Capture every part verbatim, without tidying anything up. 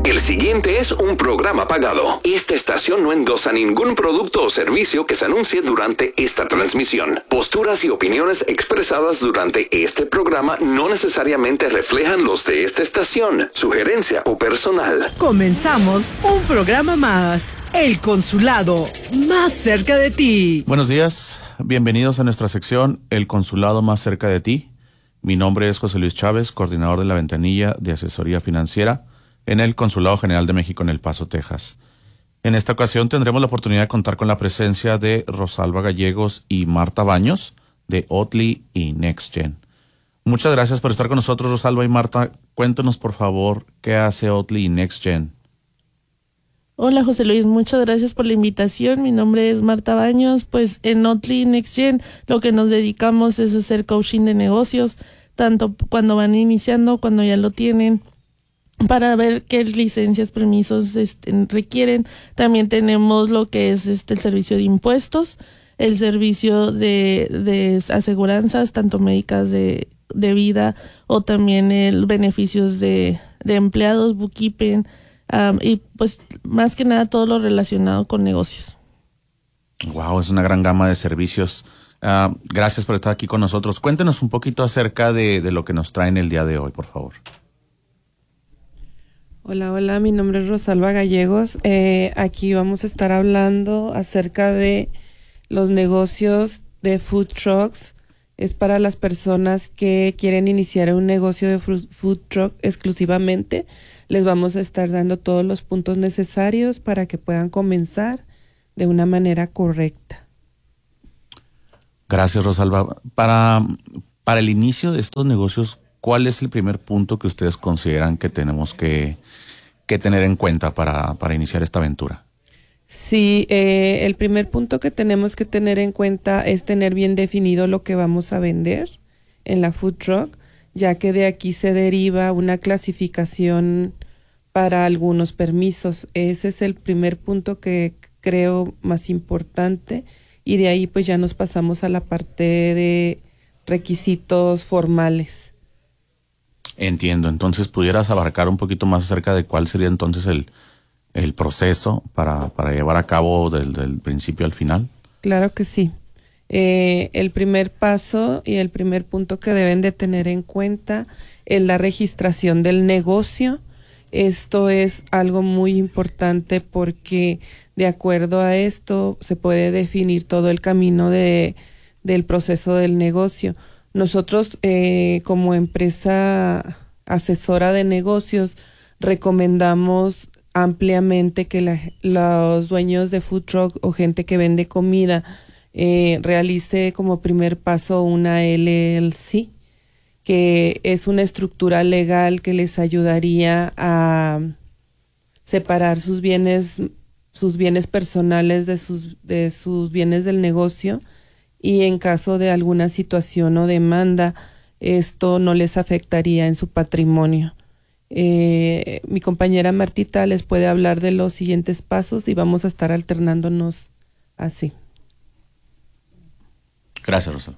El siguiente es un programa pagado. Esta estación no endosa ningún producto o servicio que se anuncie durante esta transmisión. Posturas y opiniones expresadas durante este programa no necesariamente reflejan los de esta estación, sugerencia o personal. Comenzamos un programa más. El Consulado, más cerca de ti. Buenos días, bienvenidos a nuestra sección El Consulado más cerca de ti. Mi nombre es José Luis Chávez, coordinador de la ventanilla de asesoría financiera en el Consulado General de México en El Paso, Texas. En esta ocasión tendremos la oportunidad de contar con la presencia de Rosalba Gallegos y Marta Baños de Oatly y NextGen. Muchas gracias por estar con nosotros, Rosalba y Marta. Cuéntanos, por favor, qué hace Oatly y NextGen. Hola, José Luis, muchas gracias por la invitación. Mi nombre es Marta Baños. Pues en Oatly y NextGen lo que nos dedicamos es hacer coaching de negocios, tanto cuando van iniciando, cuando ya lo tienen, para ver qué licencias, permisos este, requieren. También tenemos lo que es este el servicio de impuestos, el servicio de, de aseguranzas, tanto médicas de, de vida, o también el beneficios de, de empleados, bookkeeping, um, y pues más que nada todo lo relacionado con negocios. Wow, es una gran gama de servicios. Uh, gracias por estar aquí con nosotros. Cuéntenos un poquito acerca de, de lo que nos traen el día de hoy, por favor. Hola, hola, mi nombre es Rosalba Gallegos. Eh, aquí vamos a estar hablando acerca de los negocios de food trucks. Es para las personas que quieren iniciar un negocio de food truck exclusivamente. Les vamos a estar dando todos los puntos necesarios para que puedan comenzar de una manera correcta. Gracias, Rosalba. Para, para el inicio de estos negocios, ¿cuál es el primer punto que ustedes consideran que tenemos que, que tener en cuenta para, para iniciar esta aventura? Sí, eh, el primer punto que tenemos que tener en cuenta es tener bien definido lo que vamos a vender en la food truck, ya que de aquí se deriva una clasificación para algunos permisos. Ese es el primer punto que creo más importante, y de ahí pues ya nos pasamos a la parte de requisitos formales. Entiendo. Entonces, ¿pudieras abarcar un poquito más acerca de cuál sería entonces el, el proceso para, para llevar a cabo del, del principio al final? Claro que sí. Eh, el primer paso y el primer punto que deben de tener en cuenta es la registración del negocio. Esto es algo muy importante porque de acuerdo a esto se puede definir todo el camino de, del proceso del negocio. Nosotros eh, como empresa asesora de negocios recomendamos ampliamente que la, los dueños de food truck o gente que vende comida eh, realice como primer paso una L L C, que es una estructura legal que les ayudaría a separar sus bienes, sus bienes personales de sus, de sus bienes del negocio, y en caso de alguna situación o demanda, esto no les afectaría en su patrimonio. Eh, mi compañera Martita les puede hablar de los siguientes pasos y vamos a estar alternándonos así. Gracias, Rosalba.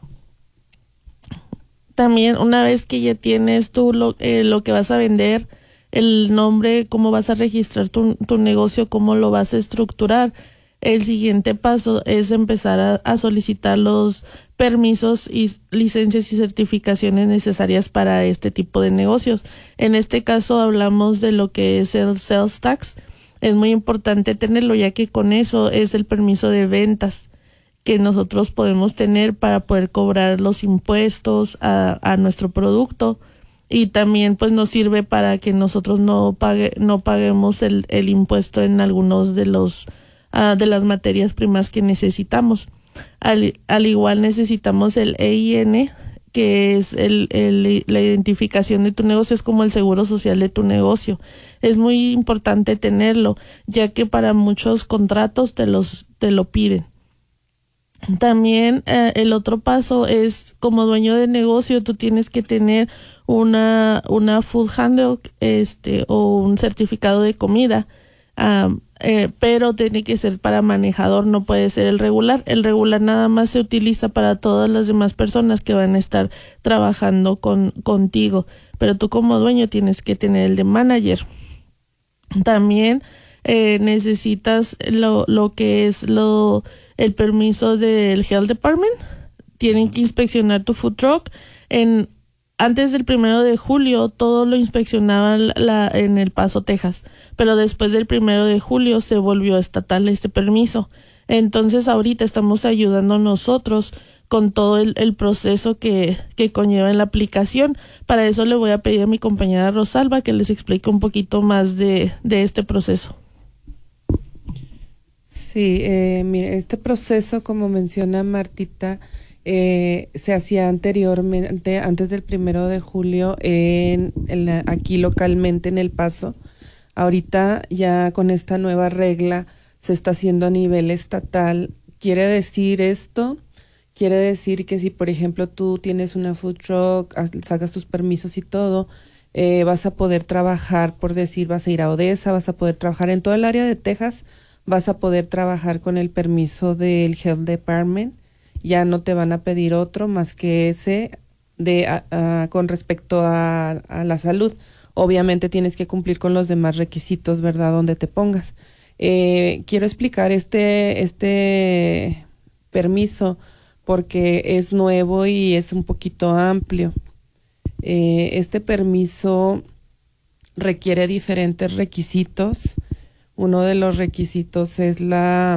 También una vez que ya tienes tú lo, eh, lo que vas a vender, el nombre, cómo vas a registrar tu, tu negocio, cómo lo vas a estructurar, el siguiente paso es empezar a, a solicitar los permisos y licencias y certificaciones necesarias para este tipo de negocios. En este caso hablamos de lo que es el sales tax. Es muy importante tenerlo, ya que con eso es el permiso de ventas que nosotros podemos tener para poder cobrar los impuestos a, a nuestro producto, y también pues nos sirve para que nosotros no pague, no paguemos el, el impuesto en algunos de los uh, de las materias primas que necesitamos. Al, al igual necesitamos el E I N, que es el, el, la identificación de tu negocio, es como el seguro social de tu negocio. Es muy importante tenerlo, ya que para muchos contratos te los te lo piden. También eh, el otro paso es, como dueño de negocio, tú tienes que tener una una food handle este o un certificado de comida, um, eh, pero tiene que ser para manejador, no puede ser el regular. El regular nada más se utiliza para todas las demás personas que van a estar trabajando con contigo, pero tú como dueño tienes que tener el de manager. También eh, necesitas lo, lo que es lo el permiso del Health Department. Tienen que inspeccionar tu food truck. En, antes del primero de julio, todo lo inspeccionaban la, en El Paso, Texas. Pero después del primero de julio se volvió estatal este permiso. Entonces ahorita estamos ayudando nosotros con todo el, el proceso que, que conlleva en la aplicación. Para eso le voy a pedir a mi compañera Rosalba que les explique un poquito más de, de este proceso. Sí, eh, mire, este proceso, como menciona Martita, eh, se hacía anteriormente, antes del primero de julio, en, en la, aquí localmente en El Paso. Ahorita ya con esta nueva regla se está haciendo a nivel estatal. Quiere decir esto, quiere decir que si por ejemplo tú tienes una food truck, sacas tus permisos y todo, eh, vas a poder trabajar, por decir, vas a ir a Odessa, vas a poder trabajar en todo el área de Texas, vas a poder trabajar con el permiso del Health Department. Ya no te van a pedir otro más que ese de a, a, con respecto a, a la salud. Obviamente tienes que cumplir con los demás requisitos, ¿verdad? Donde te pongas. Eh, quiero explicar este, este permiso porque es nuevo y es un poquito amplio. Eh, este permiso requiere diferentes requisitos. Uno de los requisitos es la...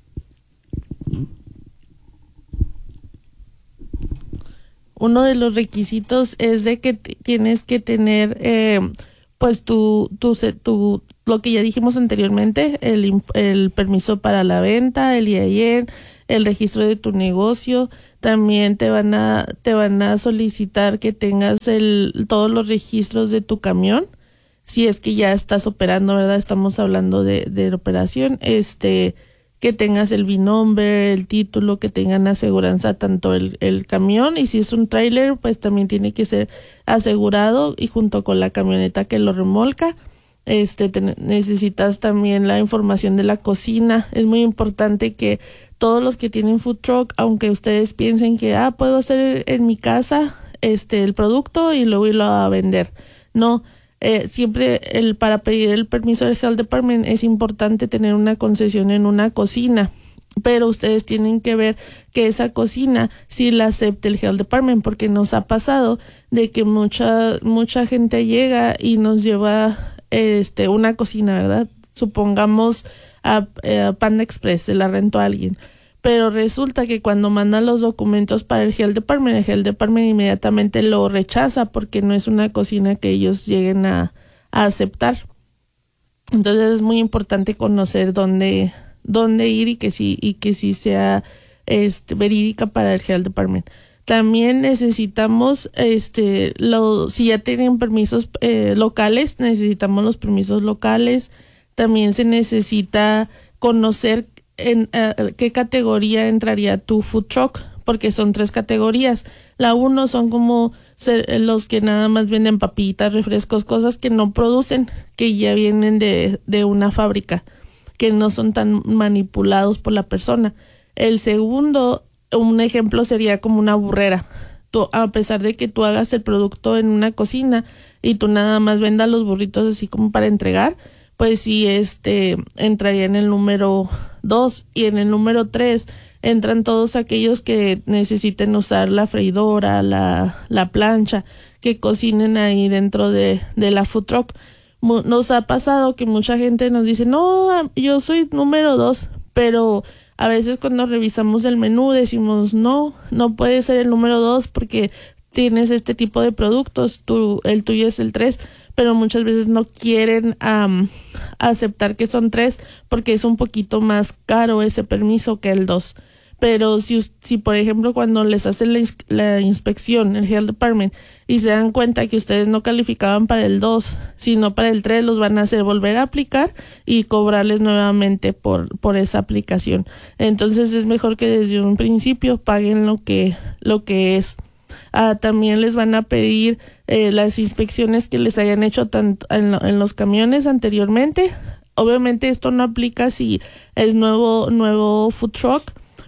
Uno de los requisitos es de que t- tienes que tener, eh, pues, tu, tu, tu, lo que ya dijimos anteriormente, el, el permiso para la venta, el I A N, el registro de tu negocio. También te van a, te van a solicitar que tengas el, todos los registros de tu camión. Si es que ya estás operando, ¿verdad? Estamos hablando de, de la operación, este, que tengas el V I N number, el título, que tengan aseguranza tanto el, el camión, y si es un tráiler, pues también tiene que ser asegurado y junto con la camioneta que lo remolca. Este, te, necesitas también la información de la cocina. Es muy importante que todos los que tienen food truck, aunque ustedes piensen que, ah, puedo hacer en mi casa este el producto y luego irlo a vender. No. Eh, siempre el para pedir el permiso del Health Department es importante tener una concesión en una cocina, pero ustedes tienen que ver que esa cocina sí la acepte el Health Department, porque nos ha pasado de que mucha mucha gente llega y nos lleva este una cocina, ¿verdad? Supongamos a, a Panda Express, se la rentó a alguien. Pero resulta que cuando mandan los documentos para el Health Department, el Health Department inmediatamente lo rechaza porque no es una cocina que ellos lleguen a, a aceptar. Entonces es muy importante conocer dónde, dónde ir y que sí, y que sí sea este, verídica para el Health Department. También necesitamos, este, lo, si ya tienen permisos eh, locales, necesitamos los permisos locales. También se necesita conocer en uh, qué categoría entraría tu food truck, porque son tres categorías. La uno son como ser, los que nada más venden papitas, refrescos, cosas que no producen, que ya vienen de, de una fábrica, que no son tan manipulados por la persona. El segundo, un ejemplo sería como una burrera. Tú, a pesar de que tú hagas el producto en una cocina y tú nada más vendas los burritos así como para entregar, pues sí, este, entraría en el número dos, y en el número tres entran todos aquellos que necesiten usar la freidora, la, la plancha, que cocinen ahí dentro de, de la food truck. Nos ha pasado que mucha gente nos dice, no, yo soy número dos, pero a veces cuando revisamos el menú decimos, no, no puede ser el número dos porque tienes este tipo de productos, tú, el tuyo es el tres, pero muchas veces no quieren um, aceptar que son tres porque es un poquito más caro ese permiso que el dos. Pero si, si por ejemplo, cuando les hacen la, ins- la inspección, el Health Department, y se dan cuenta que ustedes no calificaban para el dos, sino para el tres, los van a hacer volver a aplicar y cobrarles nuevamente por, por esa aplicación. Entonces es mejor que desde un principio paguen lo que, lo que es. Ah, también les van a pedir eh, las inspecciones que les hayan hecho tanto en, lo, en los camiones anteriormente. Obviamente esto no aplica si es nuevo, nuevo food truck,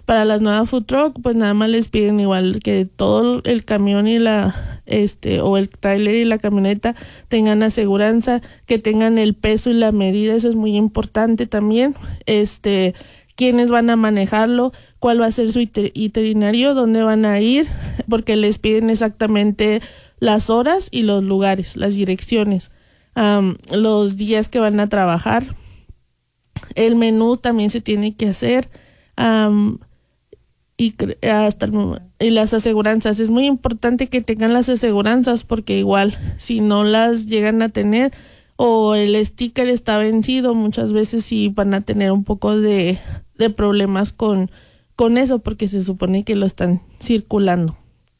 Para las nuevas food truck, pues nada más les piden igual que todo el camión y la, este, o el tráiler y la camioneta tengan aseguranza, que tengan el peso y la medida, eso es muy importante también, este, quiénes van a manejarlo, cuál va a ser su iter- itinerario, dónde van a ir, porque les piden exactamente las horas y los lugares, las direcciones, um, los días que van a trabajar, el menú también se tiene que hacer, um, y hasta el momento, y las aseguranzas, es muy importante que tengan las aseguranzas, porque igual si no las llegan a tener o el sticker está vencido, muchas veces sí van a tener un poco de, de problemas con, con eso, porque se supone que lo están circulando.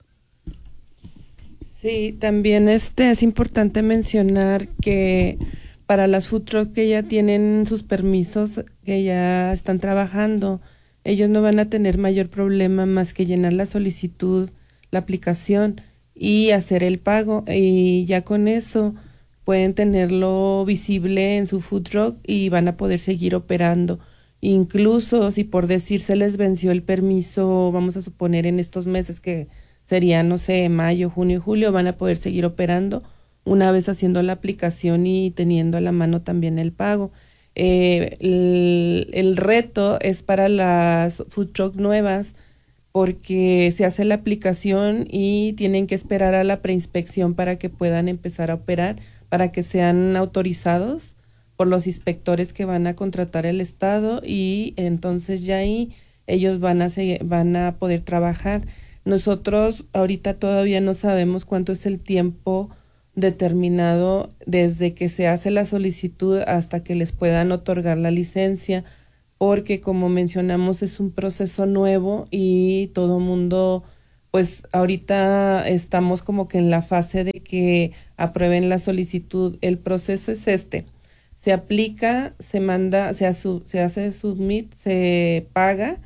Sí, también este es importante mencionar que para las food trucks que ya tienen sus permisos, que ya están trabajando, ellos no van a tener mayor problema más que llenar la solicitud, la aplicación y hacer el pago, y ya con eso pueden tenerlo visible en su food truck y van a poder seguir operando. Incluso si por decir se les venció el permiso, vamos a suponer en estos meses que sería, no sé, mayo, junio, julio, van a poder seguir operando una vez haciendo la aplicación y teniendo a la mano también el pago. Eh, el, el reto es para las food truck nuevas, porque se hace la aplicación y tienen que esperar a la preinspección para que puedan empezar a operar, para que sean autorizados por los inspectores que van a contratar el estado, y entonces ya ahí ellos van a seguir, van a poder trabajar. Nosotros ahorita todavía no sabemos cuánto es el tiempo determinado desde que se hace la solicitud hasta que les puedan otorgar la licencia, porque como mencionamos es un proceso nuevo y todo mundo, pues ahorita estamos como que en la fase de que aprueben la solicitud. El proceso es este: se aplica, se manda, se hace, se hace submit, se paga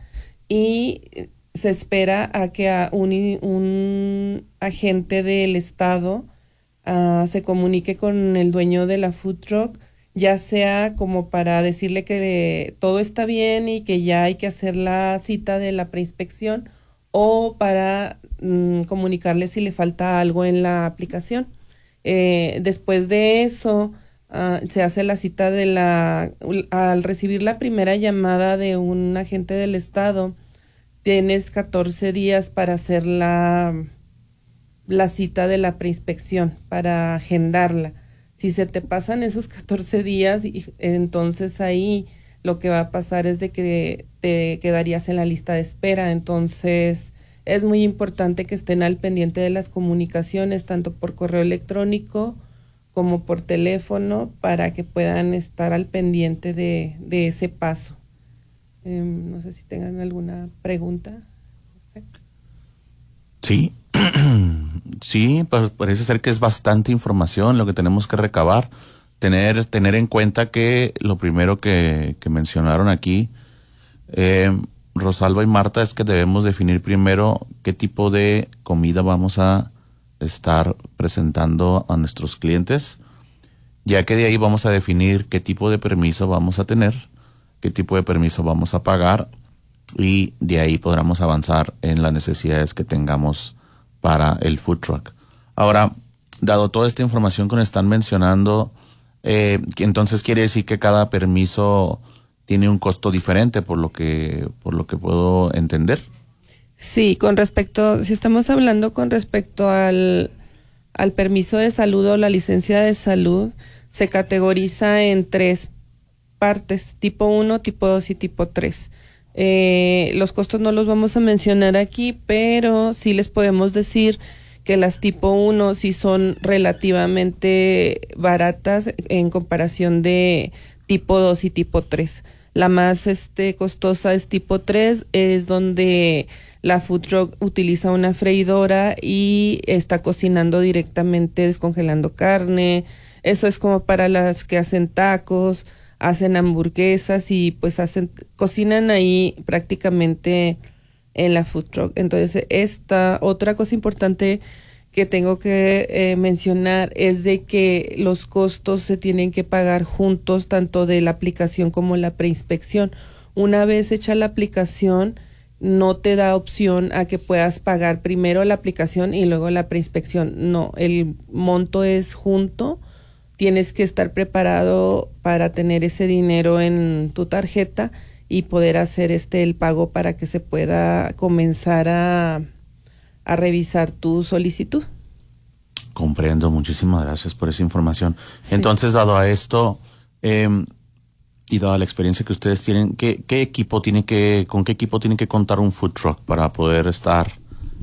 y se espera a que a un, un agente del estado Uh, se comunique con el dueño de la food truck, ya sea como para decirle que todo está bien y que ya hay que hacer la cita de la preinspección, o para um, comunicarle si le falta algo en la aplicación. Eh, después de eso, uh, se hace la cita de la... Al recibir la primera llamada de un agente del estado, tienes catorce días para hacer la... la cita de la preinspección, para agendarla. Si se te pasan esos catorce días, entonces ahí lo que va a pasar es de que te quedarías en la lista de espera. Entonces es muy importante que estén al pendiente de las comunicaciones, tanto por correo electrónico como por teléfono, para que puedan estar al pendiente de, de ese paso. Eh, no sé si tengan alguna pregunta. Sí. Sí, parece ser que es bastante información lo que tenemos que recabar. Tener, tener en cuenta que lo primero que, que mencionaron aquí, eh, Rosalba y Marta, es que debemos definir primero qué tipo de comida vamos a estar presentando a nuestros clientes, ya que de ahí vamos a definir qué tipo de permiso vamos a tener, qué tipo de permiso vamos a pagar, y de ahí podremos avanzar en las necesidades que tengamos para el food truck. Ahora, dado toda esta información que nos están mencionando, eh, entonces quiere decir que cada permiso tiene un costo diferente, por lo que por lo que puedo entender. Sí, con respecto, si estamos hablando con respecto al, al permiso de salud o la licencia de salud, se categoriza en tres partes: tipo uno, tipo dos y tipo tres. Eh, los costos no los vamos a mencionar aquí, pero sí les podemos decir que las tipo uno sí son relativamente baratas en comparación de tipo dos y tipo tres. La más este costosa es tipo tres, es donde la food truck utiliza una freidora y está cocinando directamente, descongelando carne. Eso es como para las que hacen tacos, hacen hamburguesas y pues hacen, cocinan ahí prácticamente en la food truck. Entonces, esta otra cosa importante que tengo que eh, mencionar es de que los costos se tienen que pagar juntos, tanto de la aplicación como la preinspección. Una vez hecha la aplicación, no te da opción a que puedas pagar primero la aplicación y luego la preinspección. No, el monto es junto. Tienes que estar preparado para tener ese dinero en tu tarjeta y poder hacer este el pago para que se pueda comenzar a, a revisar tu solicitud. Comprendo, muchísimas gracias por esa información. Sí. Entonces, dado a esto eh, y dada la experiencia que ustedes tienen, ¿qué, qué equipo tiene que, con qué equipo tiene que contar un food truck para poder estar,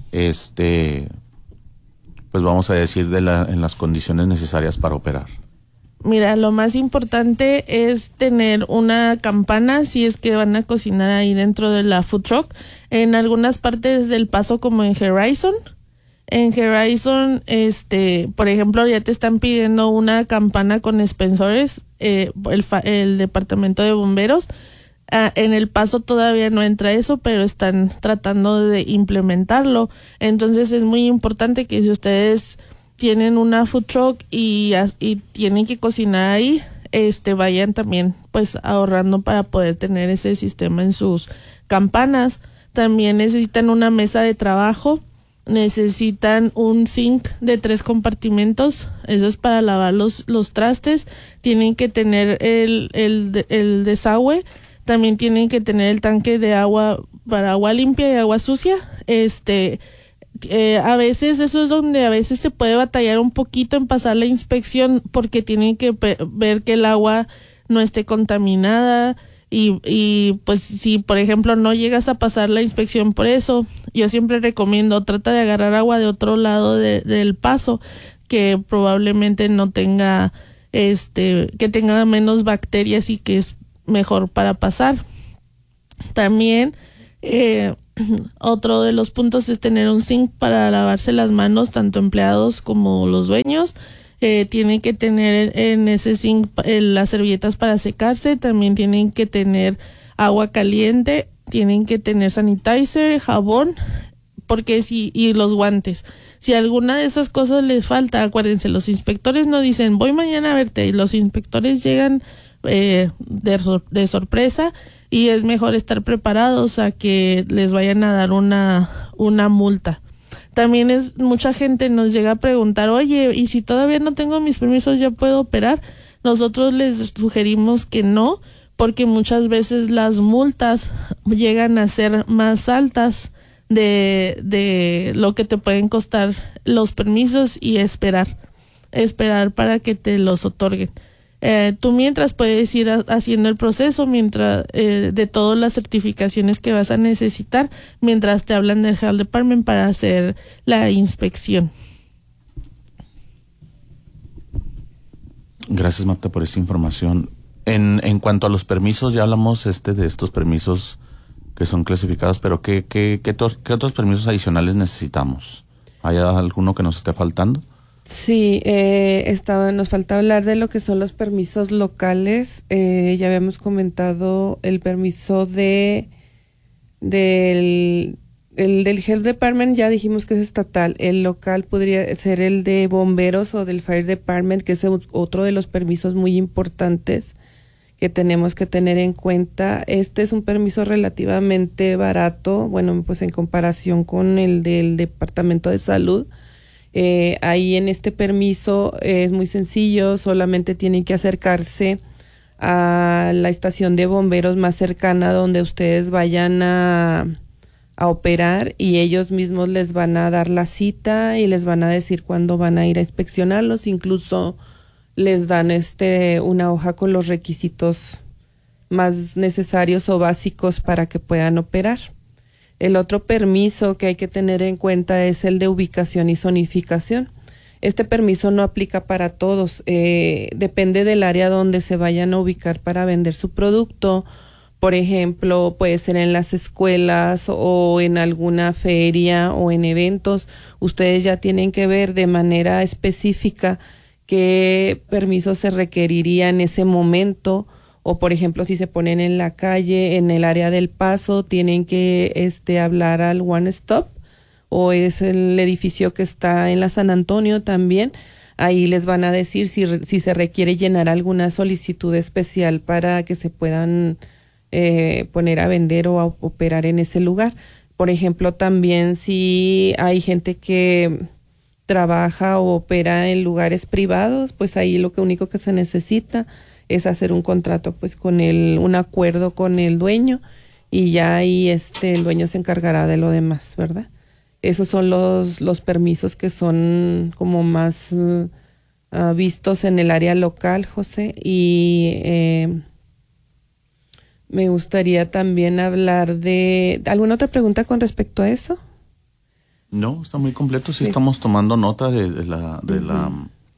este, pues vamos a decir, de la, en las condiciones necesarias para operar? Mira, lo más importante es tener una campana si es que van a cocinar ahí dentro de la food truck. En algunas partes del Paso, como en Horizon, en Horizon, este, por ejemplo, ya te están pidiendo una campana con expensores, eh, el, el departamento de bomberos. Ah, en El Paso todavía no entra eso, pero están tratando de implementarlo. Entonces es muy importante que si ustedes tienen una food truck y, y tienen que cocinar ahí, este, vayan también pues ahorrando para poder tener ese sistema en sus campanas. También necesitan una mesa de trabajo, necesitan un sink de tres compartimentos, eso es para lavar los, los trastes. Tienen que tener el, el, el desagüe, también tienen que tener el tanque de agua para agua limpia y agua sucia. Este, Eh, a veces eso es donde a veces se puede batallar un poquito en pasar la inspección, porque tienen que pe- ver que el agua no esté contaminada y, y pues si por ejemplo no llegas a pasar la inspección por eso, yo siempre recomiendo trata de agarrar agua de otro lado de, del Paso, que probablemente no tenga este que tenga menos bacterias y que es mejor para pasar. También eh otro de los puntos es tener un sink para lavarse las manos, tanto empleados como los dueños. Eh, tienen que tener en ese sink eh, las servilletas para secarse, también tienen que tener agua caliente, tienen que tener sanitizer, jabón, porque si, y los guantes. Si alguna de esas cosas les falta, acuérdense, los inspectores no dicen voy mañana a verte, y los inspectores llegan eh, de, sor- de sorpresa, y es mejor estar preparados a que les vayan a dar una, una multa. También es mucha gente nos llega a preguntar, oye, ¿y si todavía no tengo mis permisos ya puedo operar? Nosotros les sugerimos que no, porque muchas veces las multas llegan a ser más altas de, de lo que te pueden costar los permisos, y esperar, esperar para que te los otorguen. Eh, tú mientras puedes ir a, haciendo el proceso mientras eh, de todas las certificaciones que vas a necesitar mientras te hablan del Health Department para hacer la inspección. Gracias, Marta, por esa información. En, en cuanto a los permisos, ya hablamos este de estos permisos que son clasificados, pero ¿qué, qué, qué, tos, qué otros permisos adicionales necesitamos? ¿Hay alguno que nos esté faltando? Sí, eh, estaba, nos falta hablar de lo que son los permisos locales. Eh, ya habíamos comentado el permiso de del, el, del Health Department, ya dijimos que es estatal. El local podría ser el de bomberos o del Fire Department, que es otro de los permisos muy importantes que tenemos que tener en cuenta. Este es un permiso relativamente barato, bueno, pues en comparación con el del Departamento de Salud. Eh, ahí en este permiso eh, es muy sencillo, solamente tienen que acercarse a la estación de bomberos más cercana donde ustedes vayan a, a operar, y ellos mismos les van a dar la cita y les van a decir cuándo van a ir a inspeccionarlos. Incluso les dan este una hoja con los requisitos más necesarios o básicos para que puedan operar. El otro permiso que hay que tener en cuenta es el de ubicación y zonificación. Este permiso no aplica para todos, eh, depende del área donde se vayan a ubicar para vender su producto. Por ejemplo, puede ser en las escuelas o en alguna feria o en eventos. Ustedes ya tienen que ver de manera específica qué permiso se requeriría en ese momento. O por ejemplo, si se ponen en la calle, en el área del Paso, tienen que este hablar al One Stop, o es el edificio que está en la San Antonio también. Ahí les van a decir si, si se requiere llenar alguna solicitud especial para que se puedan eh, poner a vender o a operar en ese lugar. Por ejemplo, también si hay gente que trabaja o opera en lugares privados, pues ahí lo que único que se necesita es hacer un contrato, pues con el, un acuerdo con el dueño, y ya ahí este el dueño se encargará de lo demás, ¿verdad? Esos son los, los permisos que son como más uh, uh, vistos en el área local, José, y eh, me gustaría también hablar de... ¿Alguna otra pregunta con respecto a eso? No, está muy completo. Sí, sí. Estamos tomando nota de, de la, de uh-huh. la,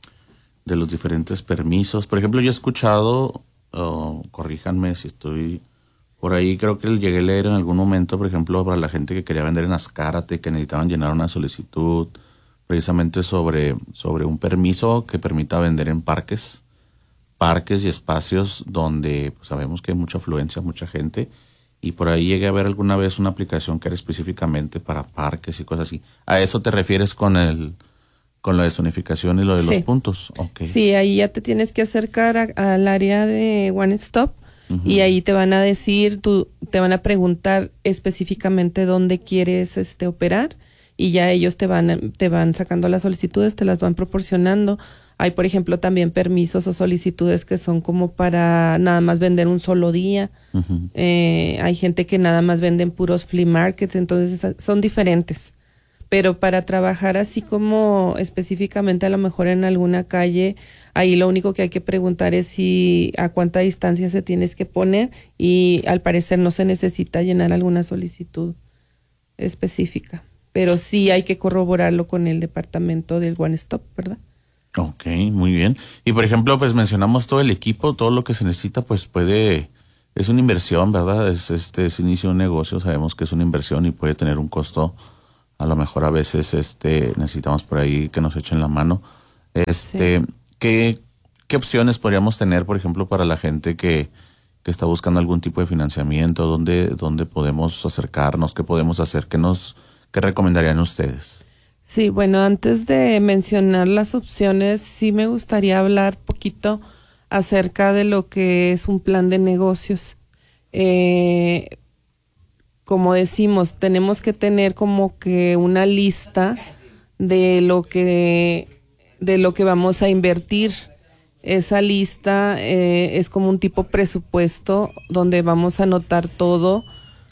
de los diferentes permisos. Por ejemplo, yo he escuchado, uh, corríjanme si estoy por ahí, creo que llegué a leer en algún momento, por ejemplo, para la gente que quería vender en Azcárate, que necesitaban llenar una solicitud precisamente sobre, sobre un permiso que permita vender en parques, parques y espacios donde pues, sabemos que hay mucha afluencia, mucha gente. Y por ahí llegué a ver alguna vez una aplicación que era específicamente para parques y cosas así. ¿A eso te refieres con el con la zonificación y lo de sí. los puntos? Okay. Sí, ahí ya te tienes que acercar a, al área de One Stop, uh-huh. y ahí te van a decir, tú, te van a preguntar específicamente dónde quieres este operar, y ya ellos te van te van sacando las solicitudes, te las van proporcionando. Hay, por ejemplo, también permisos o solicitudes que son como para nada más vender un solo día. Uh-huh. Eh, hay gente que nada más venden puros flea markets, entonces son diferentes. Pero para trabajar así como específicamente a lo mejor en alguna calle, ahí lo único que hay que preguntar es si a cuánta distancia se tienes que poner, y al parecer no se necesita llenar alguna solicitud específica. Pero sí hay que corroborarlo con el departamento del One Stop, ¿verdad? Ok, muy bien. Y por ejemplo, pues mencionamos todo el equipo, todo lo que se necesita, pues puede, es una inversión, ¿verdad? Es este, es inicio de un negocio, sabemos que es una inversión y puede tener un costo. A lo mejor a veces este necesitamos por ahí que nos echen la mano. Este, sí. ¿qué, qué opciones podríamos tener, por ejemplo, para la gente que, que está buscando algún tipo de financiamiento? ¿Dónde, dónde podemos acercarnos? ¿Qué podemos hacer? ¿Qué nos, qué recomendarían ustedes? Sí, bueno, antes de mencionar las opciones, sí me gustaría hablar poquito acerca de lo que es un plan de negocios. Eh, como decimos, tenemos que tener como que una lista de lo que de lo que vamos a invertir. Esa lista eh, es como un tipo presupuesto donde vamos a anotar todo,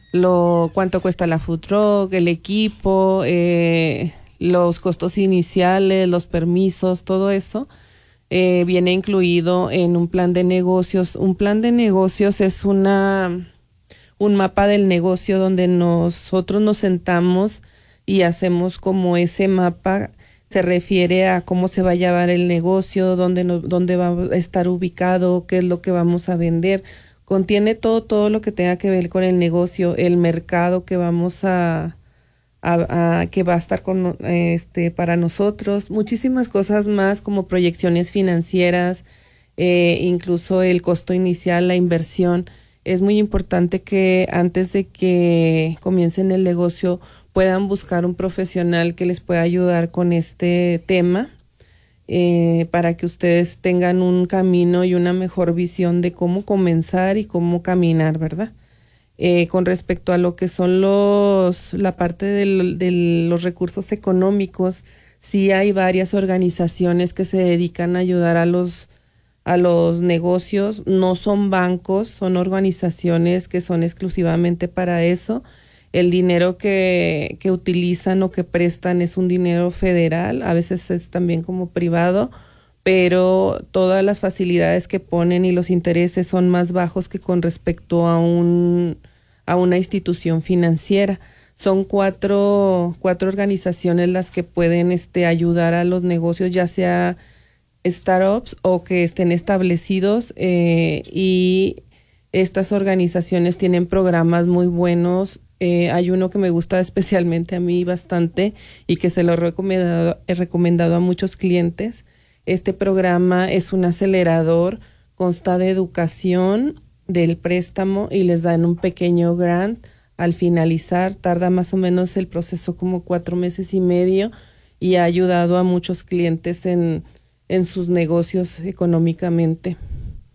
lo cuánto cuesta la food truck, el equipo, eh, los costos iniciales, los permisos, todo eso eh, viene incluido en un plan de negocios. Un plan de negocios es una un mapa del negocio donde nosotros nos sentamos y hacemos como ese mapa se refiere a cómo se va a llevar el negocio, dónde, no, dónde va a estar ubicado, qué es lo que vamos a vender. Contiene todo, todo lo que tenga que ver con el negocio, el mercado que vamos a A, a, que va a estar con este para nosotros, muchísimas cosas más como proyecciones financieras, eh, incluso el costo inicial, la inversión. Es muy importante que antes de que comiencen el negocio puedan buscar un profesional que les pueda ayudar con este tema, eh, para que ustedes tengan un camino y una mejor visión de cómo comenzar y cómo caminar, ¿verdad? Eh, con respecto a lo que son los la parte de, de los recursos económicos, sí hay varias organizaciones que se dedican a ayudar a los a los negocios. No son bancos, son organizaciones que son exclusivamente para eso. El dinero que, que utilizan o que prestan es un dinero federal, a veces es también como privado, pero todas las facilidades que ponen y los intereses son más bajos que con respecto a un a una institución financiera. Son cuatro cuatro organizaciones las que pueden este ayudar a los negocios, ya sea startups o que estén establecidos, eh, y estas organizaciones tienen programas muy buenos. Eh, hay uno que me gusta especialmente a mí bastante y que se lo he recomendado, he recomendado a muchos clientes. Este programa es un acelerador, consta de educación del préstamo y les dan un pequeño grant al finalizar. Tarda más o menos el proceso como cuatro meses y medio y ha ayudado a muchos clientes en, en sus negocios económicamente.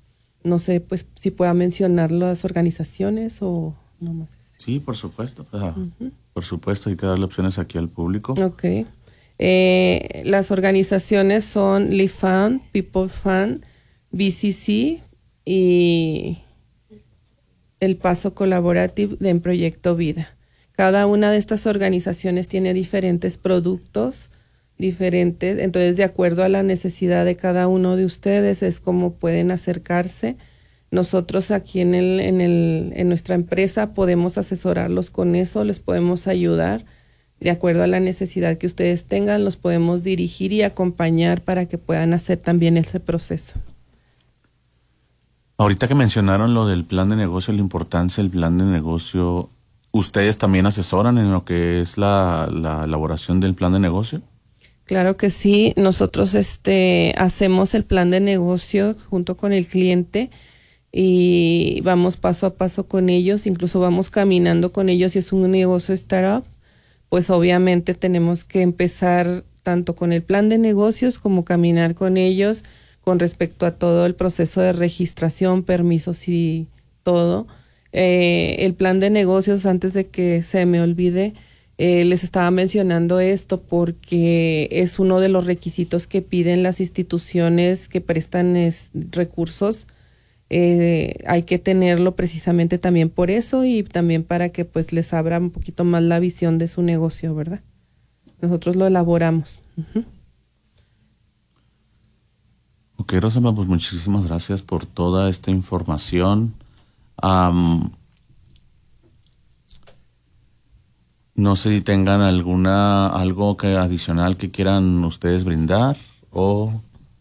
No sé, pues, si pueda mencionar las organizaciones o no más. Sí, por supuesto. Ah, uh-huh. Por supuesto, hay que darle opciones aquí al público. Ok. Eh, las organizaciones son Live Fund, People Fund, B C C y El Paso Collaborative de En Proyecto Vida. Cada una de estas organizaciones tiene diferentes productos, diferentes, entonces de acuerdo a la necesidad de cada uno de ustedes es como pueden acercarse. Nosotros aquí en el, en el, en nuestra empresa podemos asesorarlos con eso, les podemos ayudar de acuerdo a la necesidad que ustedes tengan, los podemos dirigir y acompañar para que puedan hacer también ese proceso. Ahorita que mencionaron lo del plan de negocio, la importancia del plan de negocio, ¿ustedes también asesoran en lo que es la, la elaboración del plan de negocio? Claro que sí, nosotros este hacemos el plan de negocio junto con el cliente y vamos paso a paso con ellos, incluso vamos caminando con ellos. Si es un negocio startup, pues obviamente tenemos que empezar tanto con el plan de negocios como caminar con ellos con respecto a todo el proceso de registración, permisos y todo. Eh, el plan de negocios, antes de que se me olvide, eh, les estaba mencionando esto porque es uno de los requisitos que piden las instituciones que prestan es, recursos. Eh, hay que tenerlo precisamente también por eso y también para que pues les abra un poquito más la visión de su negocio, ¿verdad? Nosotros lo elaboramos. Uh-huh. Ok, Rosama, pues muchísimas gracias por toda esta información. Um, no sé si tengan alguna algo que adicional que quieran ustedes brindar o...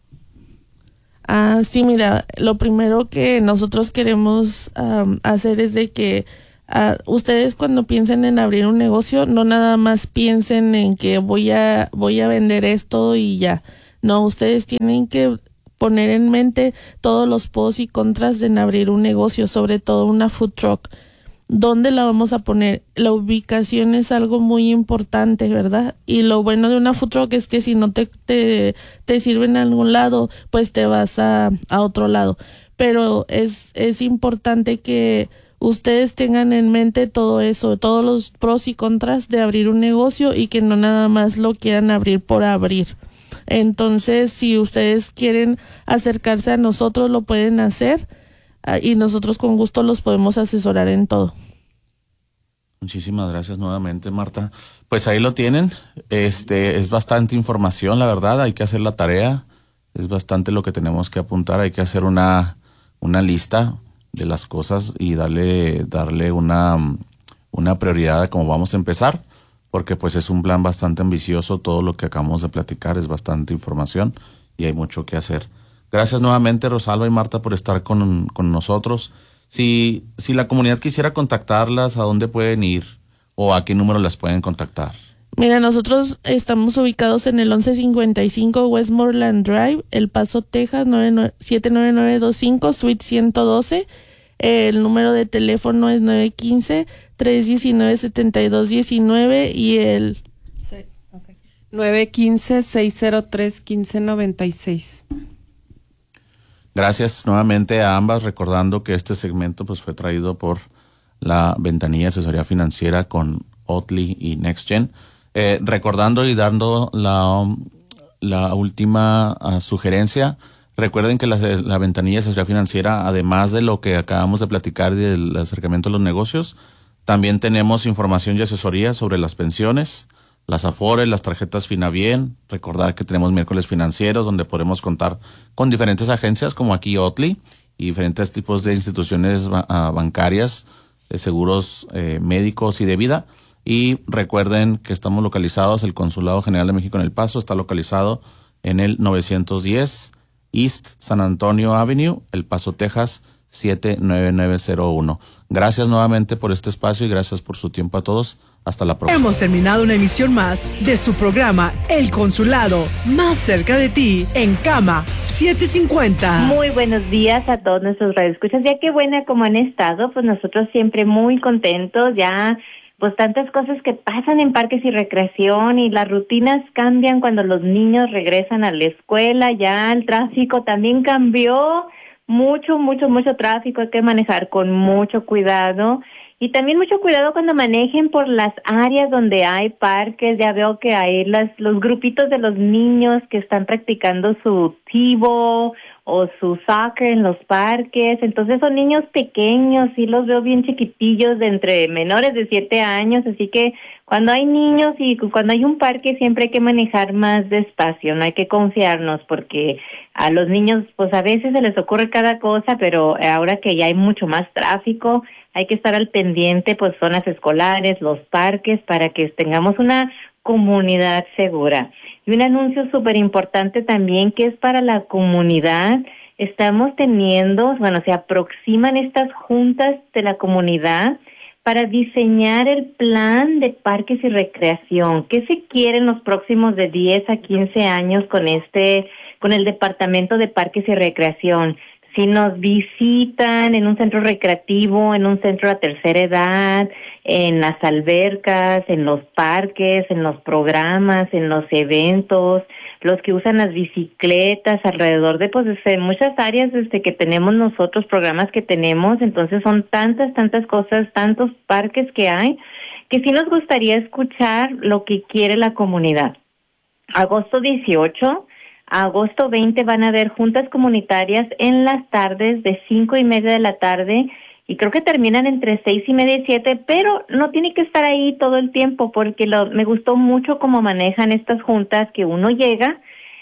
Ah, sí, mira, lo primero que nosotros queremos um, hacer es de que uh, ustedes cuando piensen en abrir un negocio, no nada más piensen en que voy a voy a vender esto y ya. No, ustedes tienen que poner en mente todos los pros y contras de abrir un negocio, sobre todo una food truck. ¿Dónde la vamos a poner? La ubicación es algo muy importante, ¿verdad? Y lo bueno de una food truck es que si no te, te, te sirve en algún lado, pues te vas a, a otro lado. Pero es, es importante que ustedes tengan en mente todo eso, todos los pros y contras de abrir un negocio y que no nada más lo quieran abrir por abrir. Entonces, si ustedes quieren acercarse a nosotros, lo pueden hacer. Uh, y nosotros con gusto los podemos asesorar en todo. Muchísimas gracias nuevamente, Marta. Pues ahí lo tienen. Este es bastante información, la verdad. Hay que hacer la tarea. Es bastante lo que tenemos que apuntar. Hay que hacer una una lista de las cosas y darle darle una una prioridad a cómo vamos a empezar, porque pues es un plan bastante ambicioso. Todo lo que acabamos de platicar es bastante información y hay mucho que hacer. Gracias nuevamente, Rosalba y Marta, por estar con, con nosotros. Si, si la comunidad quisiera contactarlas, ¿a dónde pueden ir o a qué número las pueden contactar? Mira, nosotros estamos ubicados en el once cincuenta y cinco Westmoreland Drive, El Paso, Texas, siete nueve nueve dos cinco, Suite ciento doce. El número de teléfono es nueve uno cinco, tres uno nueve, siete dos uno nueve y el... Sí, okay. nueve uno cinco, seis cero tres, uno cinco nueve seis. Gracias nuevamente a ambas, recordando que este segmento pues fue traído por la Ventanilla de Asesoría Financiera con Oatly y NextGen. Eh, recordando y dando la, la última uh, sugerencia, recuerden que la, la Ventanilla de Asesoría Financiera, además de lo que acabamos de platicar del acercamiento a los negocios, también tenemos información y asesoría sobre las pensiones, las Afores, las tarjetas Finabien. Recordar que tenemos miércoles financieros donde podemos contar con diferentes agencias como aquí Oatly y diferentes tipos de instituciones uh, bancarias, de seguros eh, médicos y de vida. Y recuerden que estamos localizados, el Consulado General de México en El Paso está localizado en el novecientos diez East San Antonio Avenue, El Paso, Texas, siete nueve nueve cero uno. Gracias nuevamente por este espacio y gracias por su tiempo a todos. Hasta la próxima. Hemos terminado una emisión más de su programa El Consulado, más cerca de ti, en Cama setecientos cincuenta. Muy buenos días a todos nuestros radioescuchas. Ya qué buena como han estado, pues nosotros siempre muy contentos, ya pues tantas cosas que pasan en parques y recreación y las rutinas cambian cuando los niños regresan a la escuela, ya el tráfico también cambió. mucho, mucho, mucho tráfico, hay que manejar con mucho cuidado. Y también mucho cuidado cuando manejen por las áreas donde hay parques. Ya veo que hay las, los grupitos de los niños que están practicando su tivo o su soccer en los parques. Entonces son niños pequeños, sí los veo bien chiquitillos, de entre menores de siete años. Así que cuando hay niños y cuando hay un parque siempre hay que manejar más despacio, no hay que confiarnos porque a los niños pues a veces se les ocurre cada cosa, pero ahora que ya hay mucho más tráfico, hay que estar al pendiente, pues zonas escolares, los parques, para que tengamos una comunidad segura. Y un anuncio súper importante también que es para la comunidad. Estamos teniendo, bueno, se aproximan estas juntas de la comunidad para diseñar el plan de parques y recreación. ¿Qué se quiere en los próximos de diez a quince años con este, con el Departamento de Parques y Recreación? Si nos visitan en un centro recreativo, en un centro de tercera edad, en las albercas, en los parques, en los programas, en los eventos, los que usan las bicicletas alrededor de pues desde muchas áreas desde que tenemos nosotros, programas que tenemos, entonces son tantas, tantas cosas, tantos parques que hay, que sí nos gustaría escuchar lo que quiere la comunidad. Agosto dieciocho, a agosto veinte van a haber juntas comunitarias en las tardes de cinco y media de la tarde y creo que terminan entre seis y media y siete, pero no tiene que estar ahí todo el tiempo porque lo, me gustó mucho cómo manejan estas juntas, que uno llega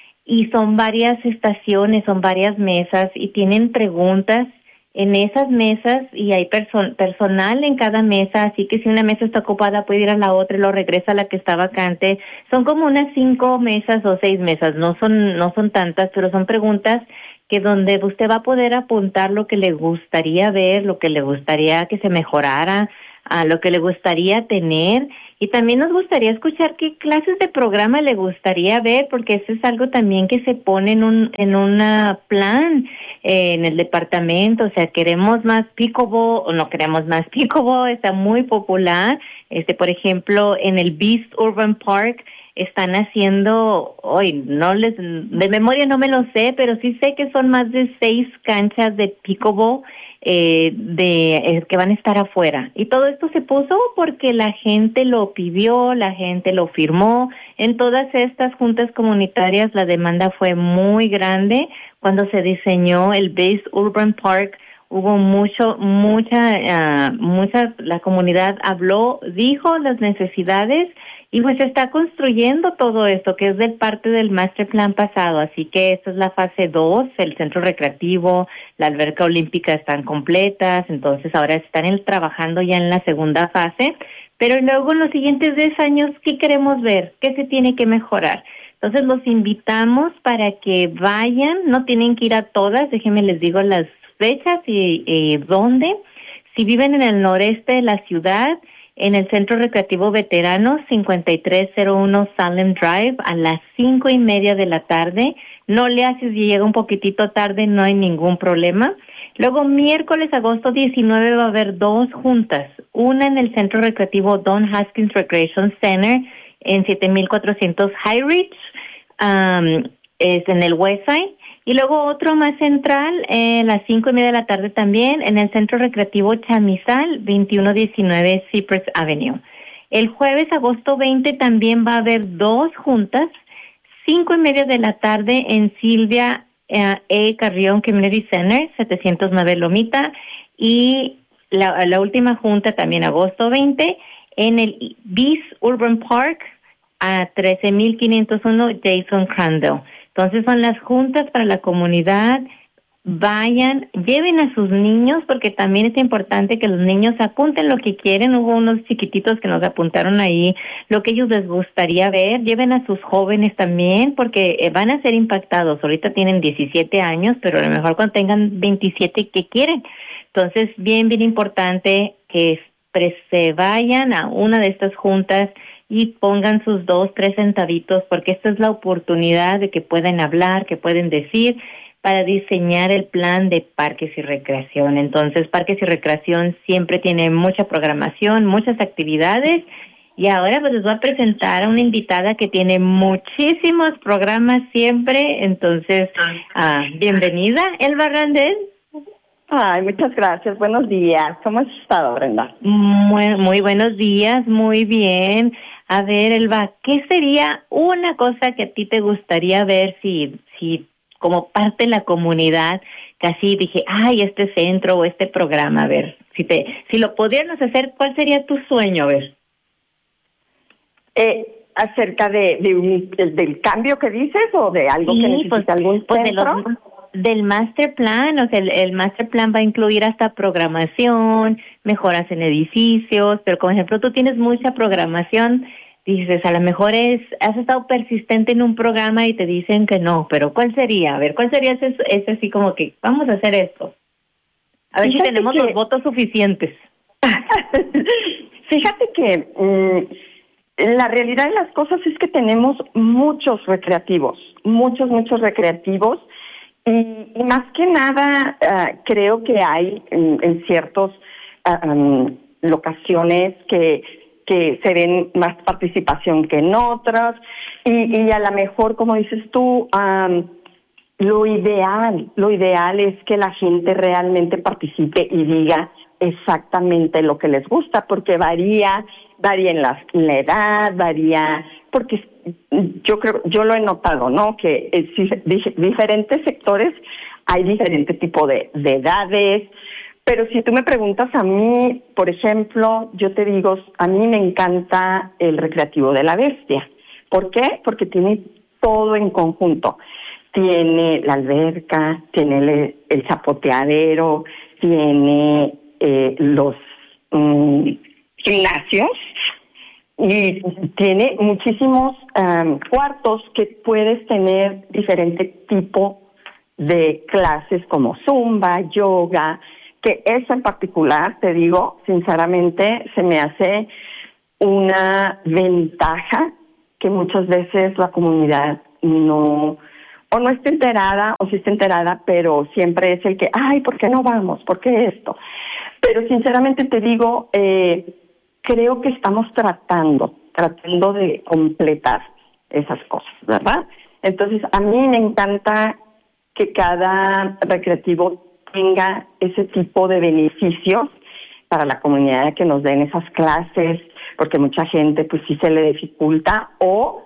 y son varias estaciones, son varias mesas y tienen preguntas en esas mesas y hay perso- personal en cada mesa, así que si una mesa está ocupada puede ir a la otra y lo regresa a la que está vacante. Son como unas cinco mesas o seis mesas, no son no son tantas, pero son preguntas que donde usted va a poder apuntar lo que le gustaría ver, lo que le gustaría que se mejorara, a lo que le gustaría tener. Y también nos gustaría escuchar qué clases de programa le gustaría ver, porque eso es algo también que se pone en un en un plan eh, en el departamento. O sea, queremos más pickleball o no queremos más pickleball, está muy popular. Este, por ejemplo, en el Beast Urban Park están haciendo, hoy no les, de memoria no me lo sé, pero sí sé que son más de seis canchas de pickleball eh, de eh, que van a estar afuera. Y todo esto se puso porque la gente lo pidió, la gente lo firmó. En todas estas juntas comunitarias la demanda fue muy grande. Cuando se diseñó el Base Urban Park, hubo mucho, mucha, uh, mucha, la comunidad habló, dijo las necesidades y pues se está construyendo todo esto que es del parte del master plan pasado. Así que esta es la fase dos, el centro recreativo, la alberca olímpica están completas, entonces ahora están el, trabajando ya en la segunda fase. Pero luego en los siguientes diez años, ¿qué queremos ver? ¿Qué se tiene que mejorar? Entonces los invitamos para que vayan, no tienen que ir a todas, déjenme les digo las fechas y, y dónde. Si viven en el noreste de la ciudad, en el Centro Recreativo Veteranos, cincuenta y tres cero uno Salem Drive, a las cinco y media de la tarde. No le haces si llega un poquitito tarde, no hay ningún problema. Luego, miércoles, agosto diecinueve, va a haber dos juntas. Una en el Centro Recreativo Don Haskins Recreation Center, en siete mil cuatrocientos High Ridge, um, es en el West Side. Y luego otro más central, eh, a las cinco y media de la tarde también, en el Centro Recreativo Chamizal, veintiuno diecinueve Cypress Avenue. El jueves, agosto veinte, también va a haber dos juntas, cinco y media de la tarde en Silvia eh, E. Carrión Community Center, setecientos nueve Lomita, y la, la última junta también agosto veinte en el Beast Urban Park, a trece mil quinientos uno Jason Crandall. Entonces son las juntas para la comunidad. Vayan, lleven a sus niños, porque también es importante que los niños apunten lo que quieren. Hubo unos chiquititos que nos apuntaron ahí lo que ellos les gustaría ver. Lleven a sus jóvenes también, porque van a ser impactados. Ahorita tienen diecisiete años, pero a lo mejor cuando tengan veintisiete, ¿qué quieren? Entonces, bien, bien importante que se vayan a una de estas juntas y pongan sus dos, tres centavitos, porque esta es la oportunidad de que puedan hablar, que pueden decir, para diseñar el plan de parques y recreación. Entonces, parques y recreación siempre tiene mucha programación, muchas actividades, y ahora pues les voy a presentar a una invitada que tiene muchísimos programas siempre. Entonces, ah, bienvenida, Elba Randel. Ay, muchas gracias. Buenos días. ¿Cómo has estado, Brenda? Muy, muy buenos días, muy bien. A ver, Elba, ¿qué sería una cosa que a ti te gustaría ver si, si como parte de la comunidad, casi dije, ay, este centro o este programa, a ver, si te, si lo pudiéramos hacer, ¿cuál sería tu sueño, a ver? Eh, acerca de, de un, del, del cambio que dices o de algo Sí, que necesita pues, algún pues de centro. los, del master plan, o sea, el, el master plan va a incluir hasta programación, mejoras en edificios, pero como ejemplo tú tienes mucha programación, dices, a lo mejor es, has estado persistente en un programa y te dicen que no, pero ¿cuál sería? A ver, ¿cuál sería ese, ese así como que vamos a hacer esto? A ver Fíjate si tenemos que... los votos suficientes. Fíjate que mmm, la realidad de las cosas es que tenemos muchos recreativos, muchos, muchos recreativos, y, y más que nada uh, creo que hay en, en ciertas uh, um, locaciones que, que se ven más participación que en otras, y, y a lo mejor, como dices tú, um, lo ideal, lo ideal es que la gente realmente participe y diga exactamente lo que les gusta, porque varía, varía en la, en la edad, varía, porque yo creo, yo lo he notado, ¿no? Que en diferentes sectores hay diferente tipo de, de edades, pero si tú me preguntas a mí, por ejemplo, yo te digo, a mí me encanta el recreativo de la Bestia. ¿Por qué? Porque tiene todo en conjunto. Tiene la alberca, tiene el, el zapoteadero, tiene eh, los um, gimnasios y tiene muchísimos um, cuartos que puedes tener diferente tipo de clases como zumba, yoga, que eso en particular, te digo, sinceramente, se me hace una ventaja que muchas veces la comunidad no... o no está enterada, o sí está enterada, pero siempre es el que, ay, ¿por qué no vamos? ¿Por qué esto? Pero sinceramente te digo, eh, creo que estamos tratando, tratando de completar esas cosas, ¿verdad? Entonces, a mí me encanta que cada recreativo tenga ese tipo de beneficios para la comunidad, que nos den esas clases, porque mucha gente pues sí se le dificulta, o